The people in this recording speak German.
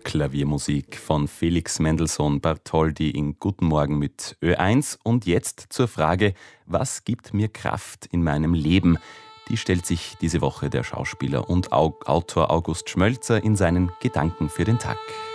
Klaviermusik von Felix Mendelssohn Bartholdy in Guten Morgen mit Ö1. Und jetzt zur Frage, was gibt mir Kraft in meinem Leben? Die stellt sich diese Woche der Schauspieler und Autor August Schmölzer in seinen Gedanken für den Tag.